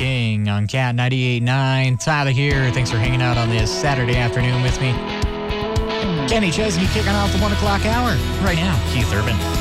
King on Cat 98.9. Tyler here. Thanks for hanging out on this Saturday afternoon with me. Kenny Chesney kicking off the 1 o'clock hour. Right now, Keith Urban.